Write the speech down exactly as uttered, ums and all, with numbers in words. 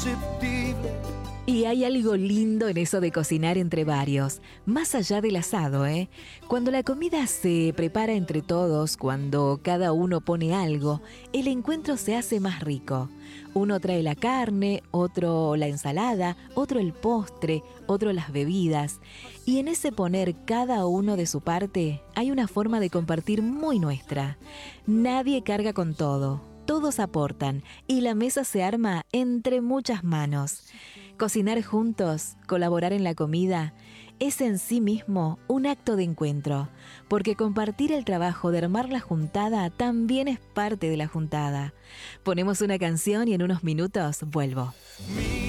Y hay algo lindo en eso de cocinar entre varios, más allá del asado, ¿eh? Cuando la comida se prepara entre todos, cuando cada uno pone algo, el encuentro se hace más rico. Uno trae la carne, otro la ensalada, otro el postre, otro las bebidas. Y en ese poner cada uno de su parte, hay una forma de compartir muy nuestra. Nadie carga con todo. Todos aportan y la mesa se arma entre muchas manos. Cocinar juntos, colaborar en la comida, es en sí mismo un acto de encuentro, porque compartir el trabajo de armar la juntada también es parte de la juntada. Ponemos una canción y en unos minutos vuelvo.